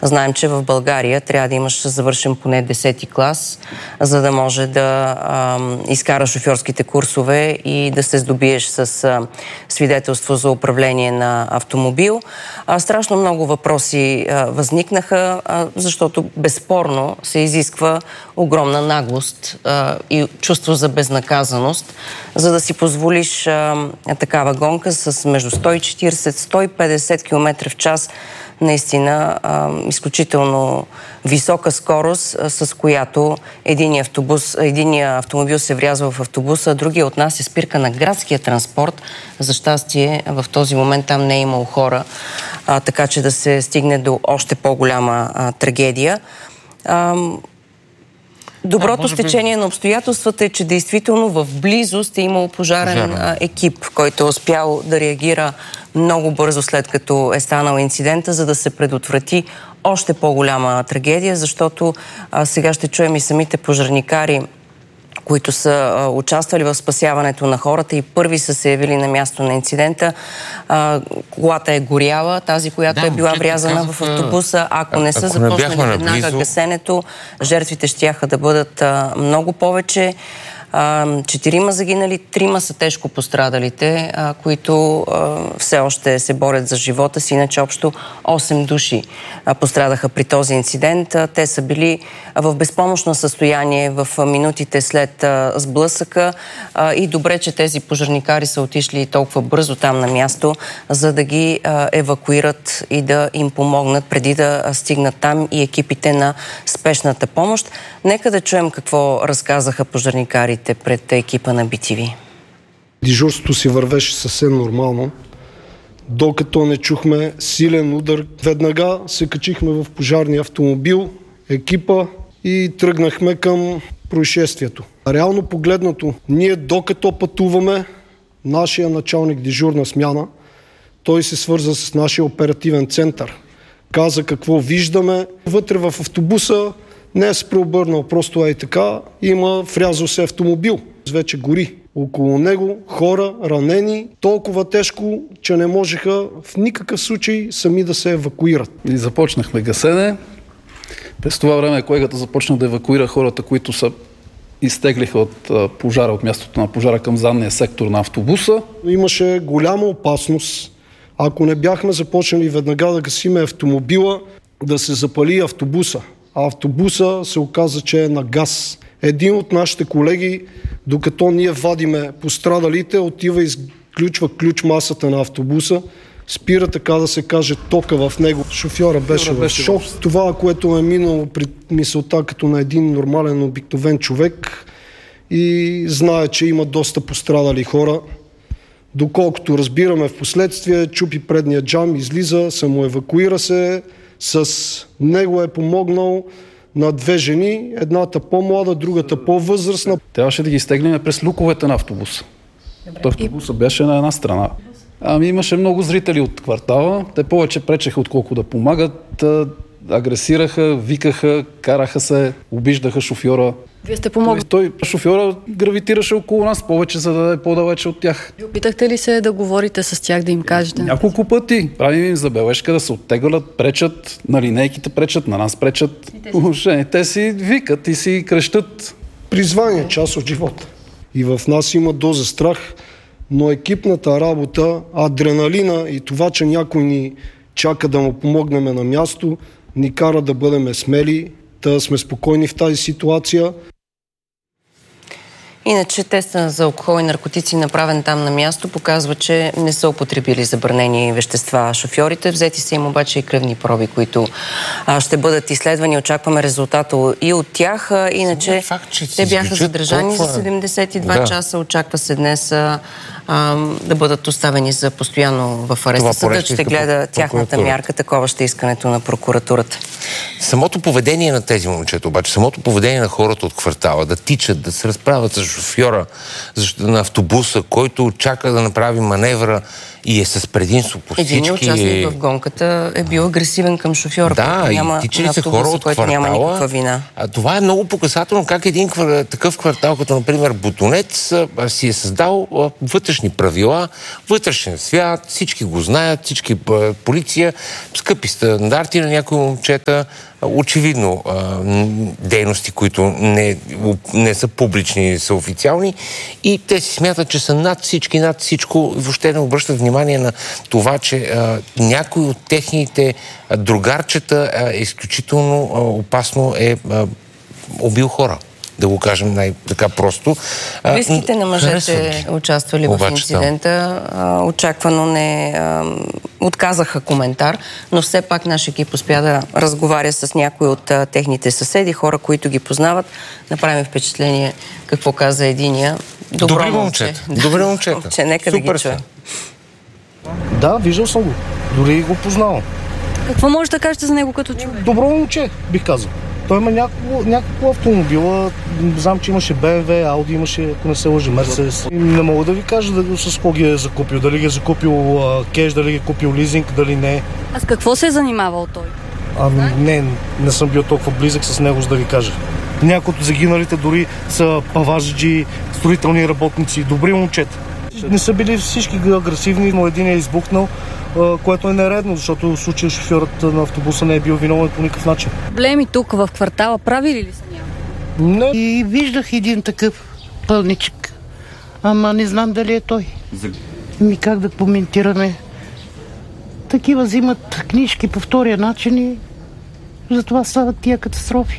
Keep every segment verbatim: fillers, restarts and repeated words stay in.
Знаем, че в България трябва да имаш завършен поне десети клас, за да може да а, изкараш шофьорските курсове и да се здобиеш с а, свидетелство за управление на автомобил. А, страшно много въпроси а, възникнаха, а, защото безспорно се изисква огромна наглост а, и чувство за безнаказаност, за да си позволиш а, такава гонка с между сто и четиридесет до сто и петдесет километра в час. Наистина а, изключително висока скорост, а, с която единия, автобус, единия автомобил се врязва в автобуса, а другия от нас е спирка на градския транспорт. За щастие, в този момент там не е имало хора, а, така че да се стигне до още по-голяма а, трагедия. А, Доброто а, стечение би... на обстоятелствата е, че действително в близост е имал пожарен а, екип, който е успял да реагира много бързо след като е станал инцидента, за да се предотврати още по-голяма трагедия, защото а, сега ще чуем и самите пожарникари, които са а, участвали в спасяването на хората и първи са се явили на място на инцидента. А, колата е горяла, тази, която да, е била врязана казах, в автобуса. Ако не са започнали веднага гасенето, жертвите щяха да бъдат а, много повече. Четирима загинали, трима са тежко пострадалите, а, които а, все още се борят за живота си. Иначе общо осем души а, пострадаха при този инцидент. А, те са били в безпомощно състояние в а, минутите след а, сблъсъка а, и добре, че тези пожарникари са отишли толкова бързо там на място, за да ги а, евакуират и да им помогнат преди да а, стигнат там и екипите на спешната помощ. Нека да чуем какво разказаха пожарникарите пред екипа на би ти ви. Дежурството си вървеше съвсем нормално, докато не чухме силен удар. Веднага се качихме в пожарния автомобил, екипа и тръгнахме към происшествието. Реално погледнато, ние докато пътуваме, нашия началник дежурна смяна, той се свърза с нашия оперативен център. Каза какво виждаме. Вътре в автобуса не е се преобърнал, просто е и така. Има врязал се автомобил. Вече гори. Около него хора, ранени, толкова тежко, че не можеха в никакъв случай сами да се евакуират. И започнахме гасене. През това време колегата започна да евакуира хората, които са изтеглиха от пожара, от мястото на пожара към задния сектор на автобуса. Имаше голяма опасност, ако не бяхме започнали веднага да гасиме автомобила, да се запали автобуса. А автобуса се оказа, че е на газ. Един от нашите колеги, докато ние вадиме пострадалите, отива и изключва ключ масата на автобуса, спира, така да се каже, тока в него. Шофьора беше в шок. Това, което ме минало при мисълта като на един нормален, обикновен човек и знае, че има доста пострадали хора. Доколкото разбираме в последствие, чупи предния джам, излиза, самоевакуира се. С него е помогнал на две жени, едната по-млада, другата по-възрастна. Трябваше да ги изтеглим през люковете на автобуса. Той автобуса беше на една страна. Ами имаше много зрители от квартала. Те повече пречеха, отколко да помагат. Агресираха, викаха, караха се, обиждаха шофьора. Вие сте помогли? Той, шофьора, гравитираше около нас повече, за да е по-далече от тях. Ви опитахте ли се да говорите с тях, да им кажете? Няколко пъти. Правим им забележка да се оттеглят, пречат, на линейките пречат, на нас пречат. Те, те си викат и си крещат. Призвание, част от живота. И в нас има доза страх, но екипната работа, адреналина и това, че някой ни чака да му помогнем на място, ни кара да бъдем смели, да сме спокойни в тази ситуация. Иначе теста за алкохол и наркотици, направен там на място, показва, че не са употребили забранени вещества шофьорите. Взети са им обаче и кръвни проби, които а, ще бъдат изследвани. Очакваме резултата и от тях. А, иначе факт, те бяха задържани толкова... за седемдесет и два да. часа. Очаква се днес а, а, да бъдат оставени за постоянно в ареста. Съдът ще гледа тяхната мярка. Такова ще е искането на прокуратурата. самото поведение на тези момчета, обаче, самото поведение на хората от квартала, да тичат, да се разправят с шофьора на автобуса, който чака да направи маневра и е с предимство по всички... Един участник в гонката е бил агресивен към шофьора. Да, няма, и тичали са хора от квартала. Няма никаква вина. А, това е много показателно как един квар... такъв квартал, като например Ботунец, а, си е създал а, вътрешни правила, вътрешен свят, всички го знаят, всички а, полиция, скъпи стандарти на някои момчета, очевидно а, дейности, които не, не са публични, са официални и те си смятат, че са над всички, над всичко и въобще не обръщат внимание на това, че а, някой от техните а, другарчета а, изключително а, опасно е а, убил хора. Да го кажем най-така просто. Близките на мъжете участвали в инцидента. Да. Очаквано не а, отказаха коментар, но все пак наш екип успя да разговаря с някои от а, техните съседи, хора, които ги познават. Направим впечатление какво каза единия. Добро Добри момче. момчета. Добри момчета. Момче, нека Супер да ги чуем. Да, виждал съм го. Дори го познавам. Какво може да кажете за него като човек? Добро момче, бих казал. Той има няколко, няколко автомобила. Знам, че имаше Б М В, Ауди имаше, ако не се лъжи, Мерцедес. Не мога да ви кажа да, с кого ги е закупил. Дали ги е закупил а, кеш, дали ги е купил лизинг, дали не. А с какво се е занимавал той? Ами не, не съм бил толкова близък с него, за да ви кажа. Някои от загиналите дори са паважджи, строителни работници, добри момчета. Не са били всички агресивни, но един е избухнал, което е нередно, защото в случая шофьорът на автобуса не е бил виновен по никакъв начин. Проблеми тук в квартала правили ли са някой? Не. И виждах един такъв пълничък, ама не знам дали е той. Ми как да коментираме? Такива взимат книжки по втория начин и затова стават тия катастрофи.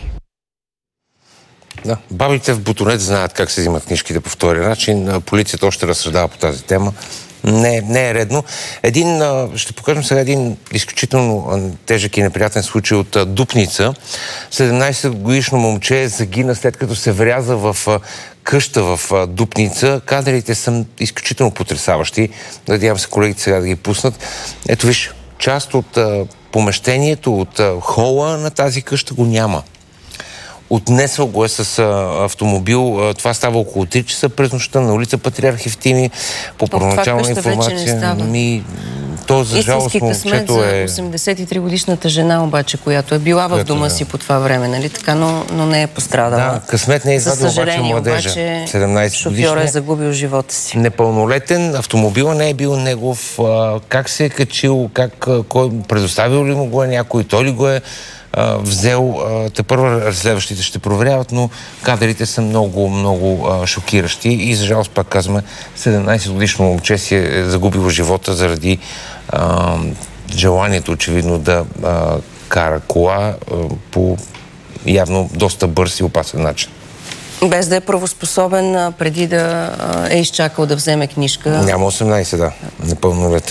Да, бабите в Ботунец знаят как се взимат книжките по втория начин. Полицията още разсъждава по тази тема. Не, не е редно. Един, ще покажем сега един изключително тежък и неприятен случай от Дупница. седемнайсетгодишно момче загина след като се вряза в къща в Дупница. Кадрите са изключително потресаващи. Надявам се колегите сега да ги пуснат. Ето виж, част от помещението, от хола на тази къща го няма. Отнесъл го е с а, автомобил. Това става около три часа през нощта на улица Патриарх Евтимий. По първоначална информация, ми, то за жалост момчето е... осемдесет и три годишната жена обаче, която е била в дома си по това време, нали така, но, но не е пострадала. Да, късмет не е извадил обаче младежа. седемнайсет годишна. Шофьор е загубил живота си. Непълнолетен, автомобила не е бил негов. А, как се е качил, как, кой предоставил ли му го е някой, той ли го е Uh, взел, uh, те първо разследващите ще проверяват, но кадрите са много, много uh, шокиращи и за жалост, пак казваме, седемнайсет годишно момче си е загубило живота заради uh, желанието, очевидно, да uh, кара кола uh, по явно доста бърз и опасен начин. Без да е правоспособен, преди да uh, е изчакал да вземе книжка. Няма осемнайсет, да. Непълнолетен.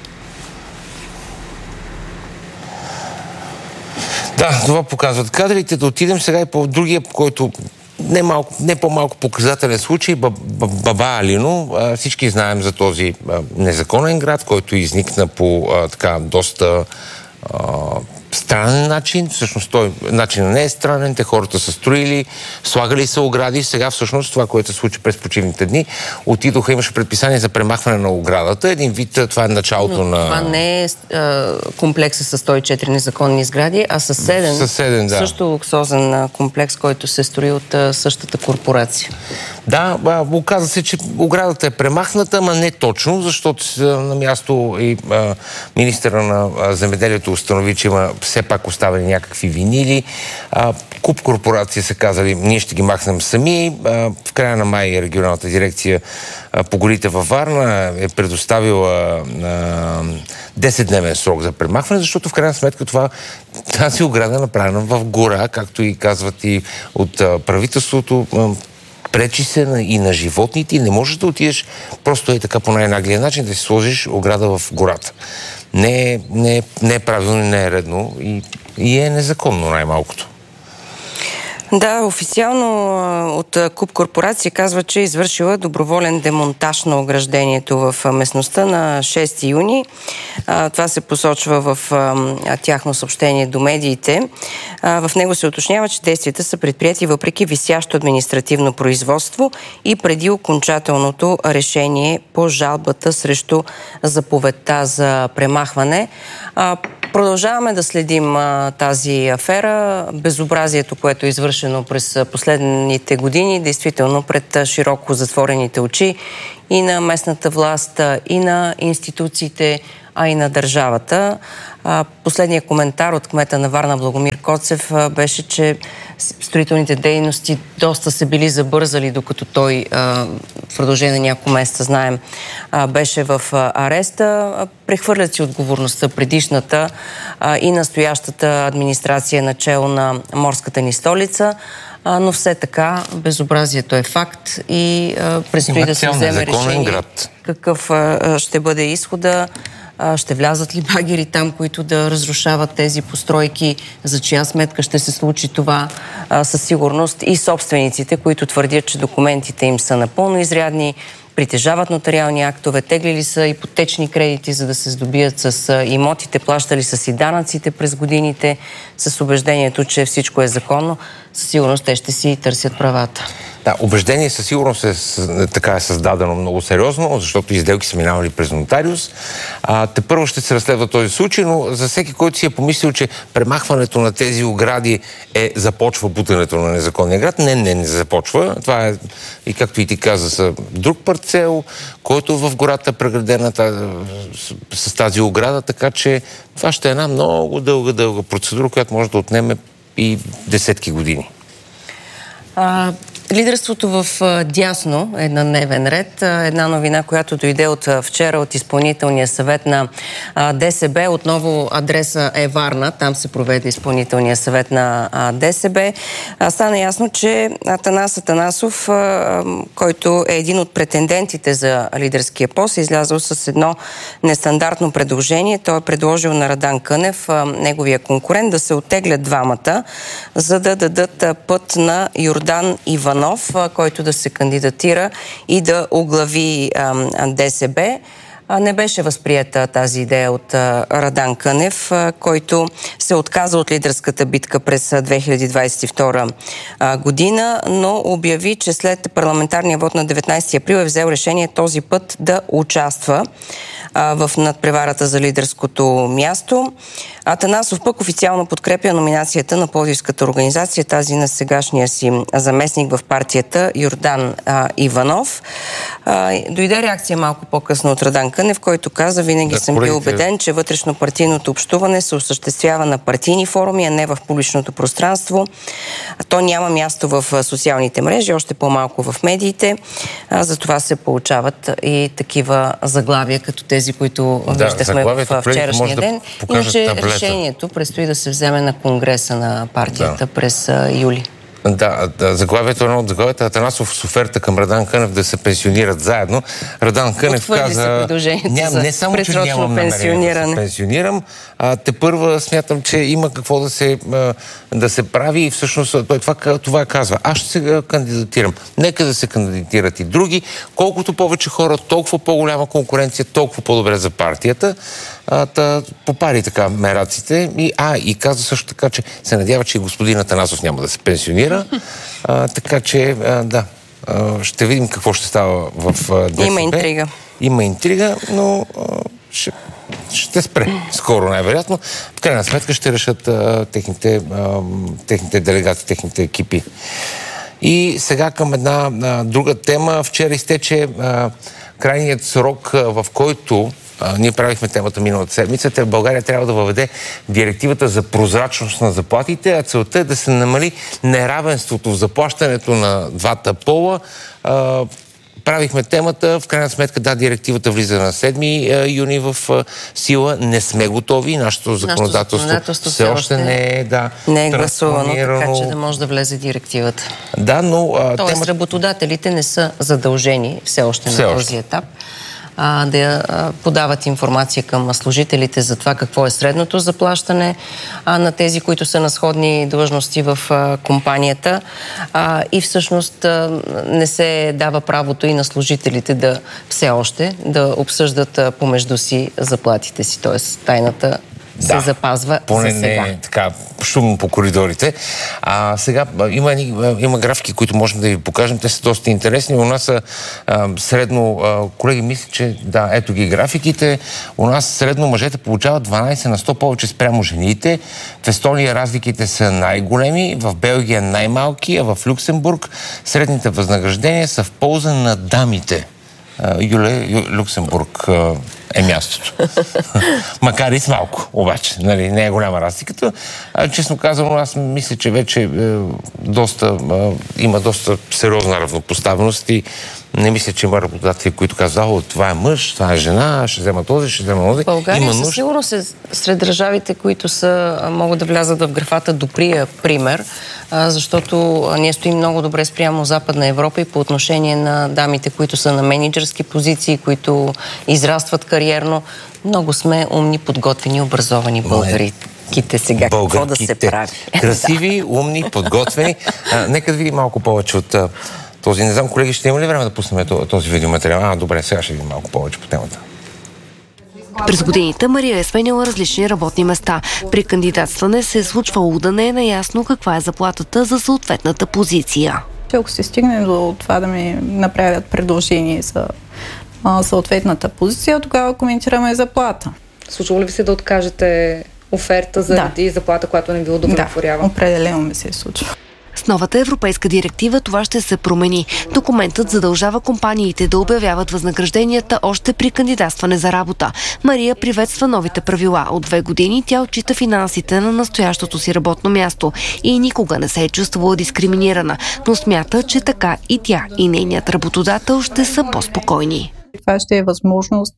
Да, това показват кадрите. Да отидем сега и по другия, който не, малко, не по-малко показателен случай, Баба Алино. Всички знаем за този незаконен град, който изникна по така доста а, странен начин. Всъщност той начинът не е странен. Те хората са строили, слагали са огради. Сега всъщност това, което се случи през почивните дни, отидоха, имаше предписание за премахване на оградата. Един вид, това е началото Но на... Това не е а, комплекса с сто и четири незаконни сгради, а с седем. С седем, да. Също луксозен комплекс, който се строи от а, същата корпорация. Да, оказа се, че оградата е премахната, ама не точно, защото на място и а, министъра на а, земеделието установи, че има все пак оставени някакви винили. А, Куп корпорация са казали, ние ще ги махнем сами. А, в края на май регионалната дирекция а, по горите във Варна е предоставила десетдневен срок за премахване, защото в крайна сметка това, тази ограда е направена в гора, както и казват и от а, правителството. А, пречи се на, и на животните и не можеш да отидеш просто е така по най-наглия начин да си сложиш ограда в гората. Не, не, не е правилно, не е редно и, и е незаконно най-малкото. Да, официално от КУП корпорация казва, че е извършила доброволен демонтаж на ограждението в местността на шести юни. Това се посочва в тяхно съобщение до медиите. В него се уточнява, че действията са предприяти въпреки висящо административно производство и преди окончателното решение по жалбата срещу заповедта за премахване. Продължаваме да следим а, тази афера. Безобразието, което е извършено през последните години, действително пред широко затворените очи и на местната власт, и на институциите, а и на държавата. А, последният коментар от кмета на Варна Благомир Коцев а, беше, че строителните дейности доста се били забързали, докато той а, в продължение на няколко месеца, знаем, а, беше в а, ареста. А, прехвърлят си отговорността предишната а, и настоящата администрация начело на морската ни столица. А, но все така безобразието е факт и а, предстои да се вземе решение град. Какъв а, ще бъде изхода. Ще влязат ли багери там, които да разрушават тези постройки, за чия сметка ще се случи това, а, със сигурност и собствениците, които твърдят, че документите им са напълно изрядни, притежават нотариални актове, теглили са ипотечни кредити, за да се здобият с имотите, плащали са си данъците през годините, с убеждението, че всичко е законно. Със сигурност те ще си търсят правата. Да, убеждение със сигурност е, така е създадено много сериозно, защото изделки са минавали през нотариус. А, те първо ще се разследва този случай, но за всеки, който си е помислил, че премахването на тези огради е започва бутането на незаконния град, не, не, не започва. Това е, и както и ти каза, са друг парцел, който в гората е преградена с, с тази ограда, така че това ще е една много дълга, дълга процедура, която може да отнеме и десетки години. А, лидерството в дясно е на дневен ред. Една новина, която дойде от вчера от изпълнителния съвет на ДСБ. Отново адреса е Варна. Там се проведе изпълнителния съвет на ДСБ. Стана ясно, че Атанас Атанасов, който е един от претендентите за лидерския пост, е излязъл с едно нестандартно предложение. Той е предложил на Радан Кънев, неговия конкурент, да се оттеглят двамата, за да дадат път на Йордан Иванов, който да се кандидатира и да оглави ДСБ. Не беше възприета тази идея от Радан Кънев, който се отказа от лидерската битка през две хиляди двадесет и втора година, но обяви, че след парламентарния вод на деветнадесети април е взел решение този път да участва в надпреварата за лидерското място. Атанасов пък официално подкрепя номинацията на пловдивската организация, тази на сегашния си заместник в партията Йордан а, Иванов. А, дойде реакция малко по-късно от Радан Кънев, който каза: винаги да, съм бил убеден, че вътрешно-партийното общуване се осъществява на партийни форуми, а не в публичното пространство. То няма място в социалните мрежи, още по-малко в медиите. А, за това се получават и такива заглавия, като тези, които да, виждахме в вчерашния ден. Да, иначе решението предстои да се вземе на конгреса на партията да. през а, юли. Да, да, заглавието едно от заглавията Атанасов с оферта към Радан Кънев да се пенсионират заедно. Радан Кънев каза, ням, не само, че нямам намерение да се пенсионирам, а те първа смятам, че има какво да се, да се прави и всъщност той това, това казва. Аз ще се кандидатирам. Нека да се кандидатират и други. Колкото повече хора, толкова по-голяма конкуренция, толкова по-добре за партията. А, та, попари така мераците. И, а, и каза също така, че се надява, че и господин Атанасов няма да се пенсионира. А, така че, а, да, а, ще видим какво ще става в а, ДСБ. Има интрига. Има интрига, но а, ще, ще спре скоро, най-вероятно. В крайна сметка ще решат а, техните, а, техните делегати, техните екипи. И сега към една а, друга тема. Вчера изтече а, крайният срок, а, в който А, ние правихме темата миналата седмица. В България трябва да въведе директивата за прозрачност на заплатите, а целта е да се намали неравенството в заплащането на двата пола. А, правихме темата, в крайна сметка, да, директивата влиза на седми юни в а, сила. Не сме готови. Нашето законодателство, законодателство все още не е, да, не е гласувано, така че да може да влезе директивата. Да, но... А, Тоест, темата... работодателите не са задължени все още все на този още. етап а, да а, подават информация към служителите за това какво е средното заплащане а, на тези, които са на сходни длъжности в а, компанията. А, и всъщност а, не се дава правото и на служителите да все още да обсъждат а, помежду си заплатите си, т.е. тайната се да, запазва поне за сега. Не така шумно по коридорите. А сега има, има графики, които можем да ви покажем. Те са доста интересни. У нас са а, средно, а, колеги, мисля, че да, ето ги графиките. У нас средно мъжете получават дванайсет на сто повече спрямо жените. В Естония разликите са най-големи, в Белгия най-малки, а в Люксембург средните възнаграждения са в полза на дамите. Юле, Люксембург е мястото. Макар и с малко, обаче. Нали, не е голяма разликата. А, честно казано, аз мисля, че вече е, доста, е, има доста сериозна равнопоставеност и не мисля, че има работодатели, които казват, това е мъж, това е жена, ще взема този, ще взема този. България със сигурност е сред държавите, които са, могат да влязат в графата добрия пример, защото ние стоим много добре спрямо Западна Европа и по отношение на дамите, които са на мениджърски позиции, които израстват кариерно. Много сме умни, подготвени, образовани българи. Ките сега, какво да се прави? Красиви, умни, подготвени. А, нека да видим малко повече от този. Не знам, колеги, ще има ли време да пуснем този видеоматериал? А, добре, сега ще видим малко повече по темата. През годините Мария е сменяла различни работни места. При кандидатстване се е случвало да не е наясно каква е заплатата за съответната позиция. Ако се стигне до това да ми направят предложение за а, съответната позиция, тогава коментираме заплата. Случва ли ви се да откажете оферта заради да. заплата, която не ви удовлетворява? Да, определено ми се случва. С новата европейска директива това ще се промени. Документът задължава компаниите да обявяват възнагражденията още при кандидатстване за работа. Мария приветства новите правила. От две години тя отчита финансите на настоящото си работно място и никога не се е чувствала дискриминирана, но смята, че така и тя, и нейният работодател ще са по-спокойни. Това ще е възможност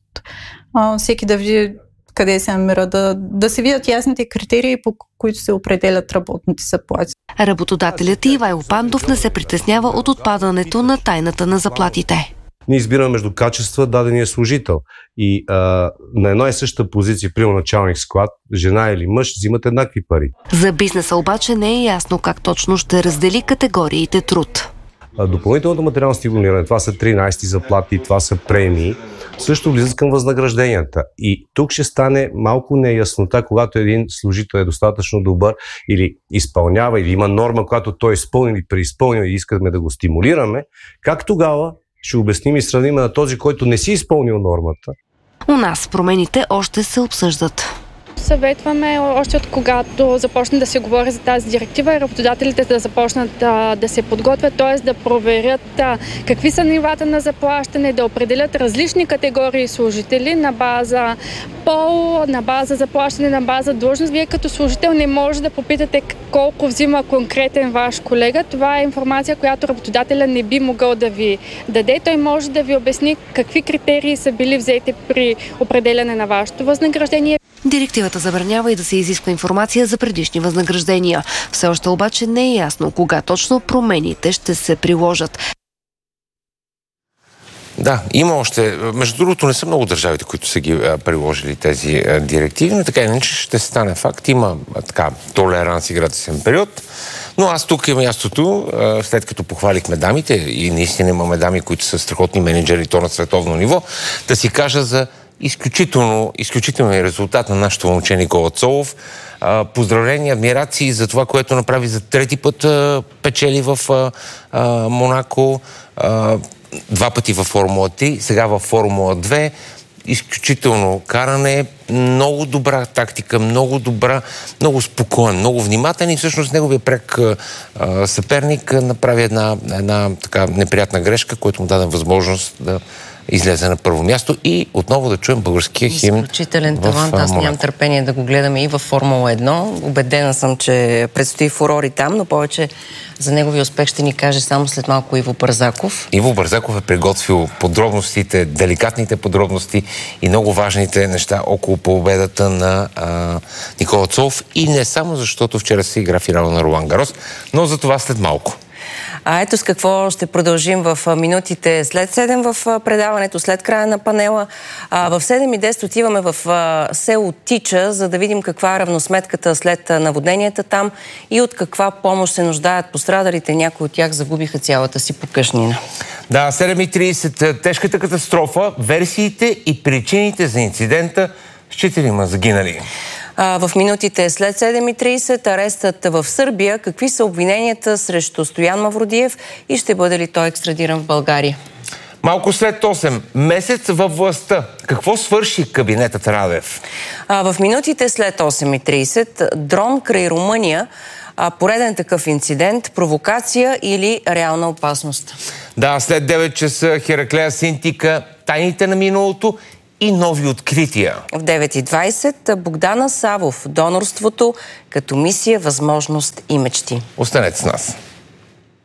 а, всеки да види къде се намира, да, да се видят ясните критерии, по които се определят работните заплати. Работодателят Ивайло Пандов не се притеснява от отпадането на тайната на заплатите. Ние избираме между качества дадения служител и а, на една и съща позиция, при началник склад, жена или мъж, взимат еднакви пари. За бизнеса обаче не е ясно как точно ще раздели категориите труд. Допълнителното материално стимулиране, това са тринайсети заплати, това са премии, също влизат към възнагражденията. И тук ще стане малко неяснота, когато един служител е достатъчно добър или изпълнява, или има норма, която той е изпълнил или преизпълнил и искаме да го стимулираме, как тогава ще обясним и сравним на този, който не си изпълнил нормата? У нас промените още се обсъждат. Съветваме още от когато започне да се говори за тази директива и работодателите да започнат да, да се подготвят, т.е. да проверят а, какви са нивата на заплащане, да определят различни категории служители на база пол, на база заплащане, на база длъжност. Вие като служител не може да попитате колко взима конкретен ваш колега. Това е информация, която работодателя не би могъл да ви даде. Той може да ви обясни какви критерии са били взети при определяне на вашето възнаграждение. Директивата забранява и да се изисква информация за предишни възнаграждения. Все още обаче не е ясно кога точно промените ще се приложат. Да, има още. Между другото, не са много държавите, които са ги а, приложили тези а, директиви, но така иначе ще стане факт. Има а, така толеранс и гратисен период. Но аз тук е мястото, а, след като похвалихме дамите и наистина имаме дами, които са страхотни менеджери, то на световно ниво, да си кажа за изключително, изключителен резултат на нашето момче Никола Цолов. А, поздравления, адмирации за това, което направи за трети път а, печели в а, а, Монако, а, два пъти във Формула три, сега във Формула две. Изключително каране, много добра тактика, много добра, много спокоен, много внимателен и всъщност неговия пряк а, съперник направи една, една така неприятна грешка, която му даде възможност да излезе на първо място и отново да чуем българския химн. Изключителен талант. Аз нямам търпение да го гледаме и във Формула едно. Убедена съм, че предстои фурори там, но повече за неговия успех ще ни каже само след малко Иво Бързаков. Иво Бързаков е приготвил подробностите, деликатните подробности и много важните неща около победата на а, Никола Цолов и не само защото вчера се игра финала на Ролан Гарос, но за това след малко. А ето с какво ще продължим в минутите след седем в предаването, след края на панела. А, в седем и десет отиваме в а, село Тича, за да видим каква е равносметката след наводненията там и от каква помощ се нуждаят пострадалите. Някои от тях загубиха цялата си покъшнина. Да, седем и тридесет. Тежката катастрофа, версиите и причините за инцидента с четирима загинали. В минутите след седем и тридесет арестът в Сърбия. Какви са обвиненията срещу Стоян Мавродиев и ще бъде ли той екстрадиран в България? Малко след осем. Месец във властта. Какво свърши кабинетът Радев? В минутите след осем и тридесет дрон край Румъния. Пореден такъв инцидент, провокация или реална опасност? Да, след девет часа Хераклея Синтика, тайните на миналото и нови открития. В девет и двадесет Богдана Савов, донорството като мисия, възможност и мечти. Останете с нас.